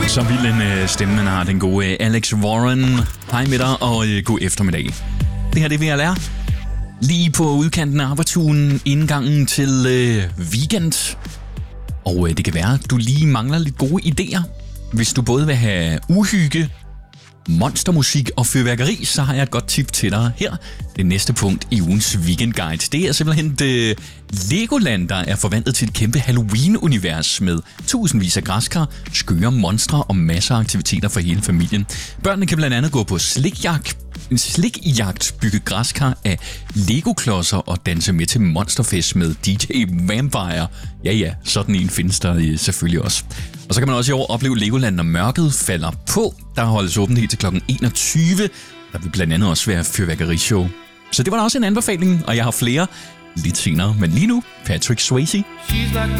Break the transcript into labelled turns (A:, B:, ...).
A: Så vild en stemme, man har, den gode Alex Warren. Hej med dig, og god eftermiddag. Det her, det vil jeg lære. Lige på udkanten af arbejdsugen, indgangen til weekend. Og det kan være, at du lige mangler lidt gode idéer. Hvis du både vil have uhygge, monstermusik og fyrværkeri, så har jeg et godt tip til dig her. Det næste punkt i ugens weekendguide. Det er simpelthen Legoland, der er forvandlet til et kæmpe Halloween-univers med tusindvis af græskar, skøre monstre og masser af aktiviteter for hele familien. Børnene kan blandt andet gå på slikjagt, bygge græskar af Lego-klodser og danse med til monsterfest med DJ Vampire. Ja, sådan en findes der selvfølgelig også. Og så kan man også i år opleve Legoland, når mørket falder på. Der holdes åbent helt til kl. 21. Der vil blandt andet også være fyrværkerishow. Så det var da også en anbefaling, og jeg har flere lidt senere. Men lige nu, Patrick Swayze.